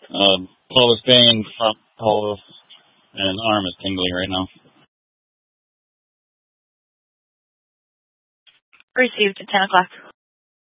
Pelvis pain, top pelvis, and arm is tingling right now. Received at 10 o'clock.